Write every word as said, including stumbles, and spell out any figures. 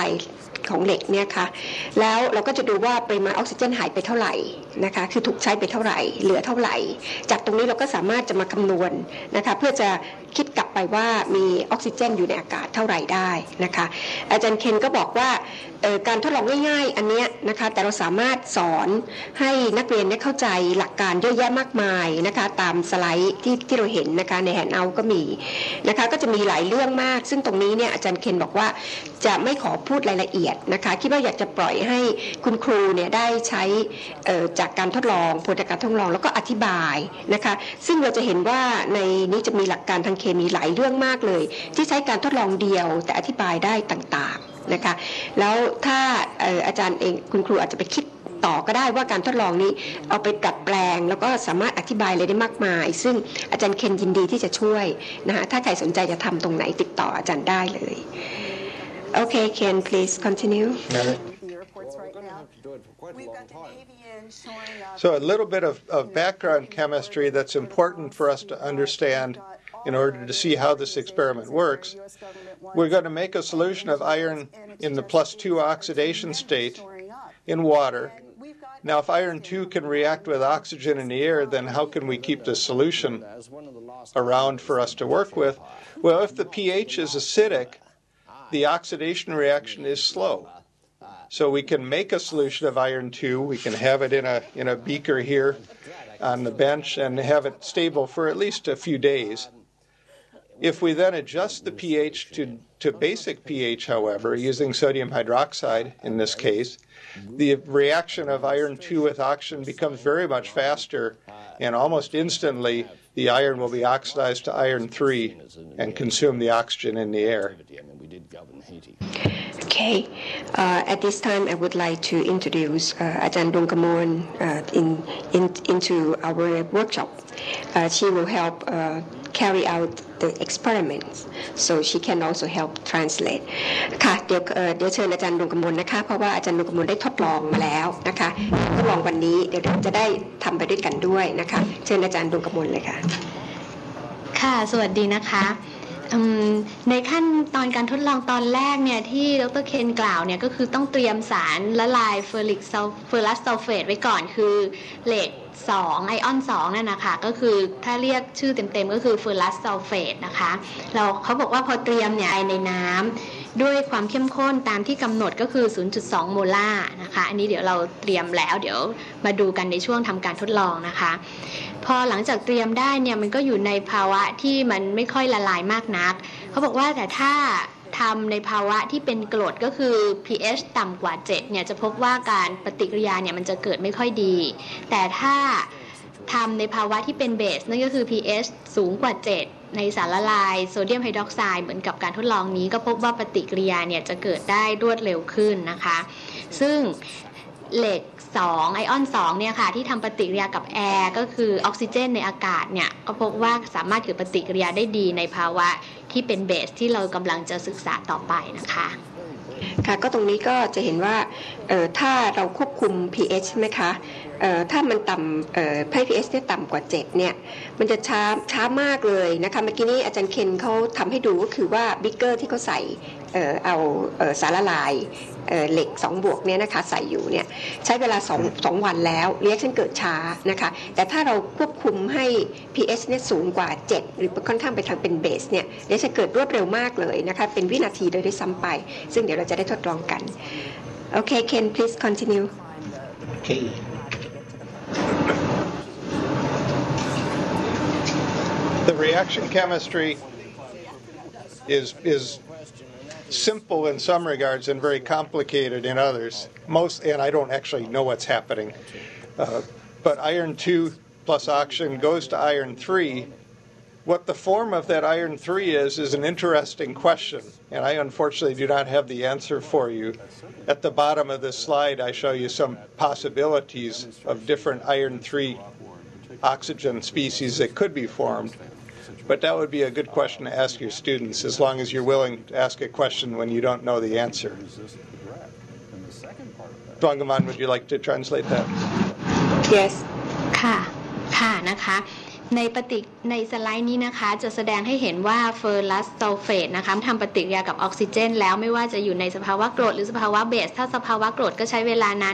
ของเหล็กเนี่ยค่ะแล้วเราก็จะดูว่าปริมาณออกซิเจนหายไปเท่าไหร่นะคะคือถูกใช้ไปเท่าไหร่เหลือเท่าไหร่จากตรงนี้เราก็สามารถจะมาคำนวณนะคะเพื่อจะคิดกลับไปว่ามีออกซิเจนอยู่ในอากาศเท่าไหร่ได้นะคะอาจารย์เคนก็บอกว่าการทดลองง่ายๆอันนี้นะคะแต่เราสามารถสอนให้นักเรียนได้เข้าใจหลักการเยอะแยะมากมายนะคะตามสไลด์ที่ที่เราเห็นนะคะในแฮนด์เอาท์ก็มีนะคะก็จะมีหลายเรื่องมากซึ่งตรงนี้เนี่ยอาจารย์เคนบอกว่าจะไม่ขอพูดรายละเอียดนะคะคิดว่าอยากจะปล่อยให้คุณครูเนี่ยได้ใช้จากการทดลองผลจากการทดลองแล้วก็อธิบายนะคะซึ่งเราจะเห็นว่าในนี้จะมีหลักการทางเคมีหลายเรื่องมากเลยที่ใช้การทดลองเดียวแต่อธิบายได้ต่างๆนะคะแล้วถ้าอาจารย์เองคุณครูอาจจะไปคิดต่อก็ได้ว่าการทดลองนี้เอาไปดัดแปลงแล้วก็สามารถอธิบายอะไรได้มากมายซึ่งอาจารย์เคนยินดีที่จะช่วยนะคะถ้าใครสนใจจะทำตรงไหนติดต่ออาจารย์ได้เลยโอเค Ken please continue So a little bit of, of background chemistry that's important for us to understand in order to see how this experiment works. We're going to make a solution of iron in the plus two oxidation state in water. Now, if iron two can react with oxygen in the air, then how can we keep this solution around for us to work with? Well, if the pH is acidic, the oxidation reaction is slow. So we can make a solution of iron two. We can have it in a, in a beaker here on the bench and have it stable for at least a few days. If we then adjust the pH to, to basic pH, however, using sodium hydroxide in this case, the reaction of iron two with oxygen becomes very much faster, and almost instantly the iron will be oxidized to iron three and consume the oxygen in the air. Okay, uh, at this time I would like to introduce uh, Ajahn Dongkamorn uh, in, in, into our workshop. Uh, she will help uh, carry out the experiments, so she can also help translate. ค่ะเดี๋ยวเดี๋ยวเชิญอาจารย์ดวงกมลนะคะเพราะว่าอาจารย์ดวงกมลได้ทดลองมาแล้วนะคะทดลองวันนี้เดี๋ยวจะได้ทำไปด้วยกันด้วยนะคะเชิญอาจารย์ดวงกมลเลยค่ะค่ะสวัสดีนะคะในขั้นตอนการทดลองตอนแรกเนี่ยที่ดร.เคนกล่าวเนี่ยก็คือต้องเตรียมสารละลายเฟอริกเฟอรัสซัลเฟตไว้ก่อนคือเหล็กสองไอออนสองนั่นนะคะก็คือถ้าเรียกชื่อเต็มๆก็คือเฟอรัสซัลเฟตนะคะเราเขาบอกว่าพอเตรียมเนี่ยในน้ำด้วยความเข้มข้นตามที่กำหนดก็คือ ศูนย์จุดสอง โมลาร์นะคะอันนี้เดี๋ยวเราเตรียมแล้วเดี๋ยวมาดูกันในช่วงทำการทดลองนะคะพอหลังจากเตรียมได้เนี่ยมันก็อยู่ในภาวะที่มันไม่ค่อยละลายมากนักเขาบอกว่าแต่ถ้าทำในภาวะที่เป็นกรดก็คือ pH ต่ำกว่าเจ็ดเนี่ยจะพบว่าการปฏิกิริยาเนี่ยมันจะเกิดไม่ค่อยดีแต่ถ้าทำในภาวะที่เป็นเบสนั่นก็คือ pH สูงกว่าเจ็ดในสารละลายโซเดียมไฮดรอกไซด์เหมือนกับการทดลองนี้ก็พบว่าปฏิกิริยาเนี่ยจะเกิดได้รวดเร็วขึ้นนะคะซึ่งเหล็กสองไอออนสองเนี่ยค่ะที่ทำปฏิกิริยากับแอร์ก็คือออกซิเจนในอากาศเนี่ยก็พบว่าสามารถเกิดปฏิกิริยาได้ดีในภาวะที่เป็นเบสที่เรากำลังจะศึกษาต่อไปนะคะค่ะก็ตรงนี้ก็จะเห็นว่าถ้าเราควบคุม pH ใช่ไหมคะถ้ามันต่ำ pH ที่ต่ำกว่าเจ็ดเนี่ยมันจะช้าช้ามากเลยนะคะเมื่อกี้นี้อาจารย์เคนเขาทำให้ดูก็คือว่าบิ๊กเกอร์ที่เขาใส่เอาสารละลายเหล็กสองบวกเนี่ยนะคะใส่อยู่เนี่ยใช้เวลา2 2วันแล้วเรียกชันเกิดช้านะคะแต่ถ้าเราควบคุมให้ pH เนี่ยสูงกว่าเจ็ดหรือค่อนข้างไปทางเป็นเบสเนี่ยเรียกชันเกิดรวดเร็วมากเลยนะคะเป็นวินาทีโดยได้ซ้ำไปซึ่งเดี๋ยวเราจะได้ทดลองกันโอเค Ken please continue okay The reaction chemistry is is simple in some regards and very complicated in others. Most, and I don't actually know what's happening. Uh, but iron two plus oxygen goes to iron three. What the form of that iron three is is an interesting question, and I unfortunately do not have the answer for you. At the bottom of this slide, I show you some possibilities of different iron three oxygen species that could be formed. But that would be a good question to ask your students, as long as you're willing to ask a question when you don't know the answer. Dwanggaman, would you like to translate that? Yes. ค่ะค่ะนะคะในปฏิในสไลด์นี้นะคะจะแสดงให้เห็นว่าเฟอร์รัสซัลเฟตนะคะทำปฏิกิริยากับออกซิเจนแล้วไม่ว่าจะอยู่ในสภาวะกรดหรือสภาวะเบสถ้าสภาวะกรดก็ใช้เวลานาน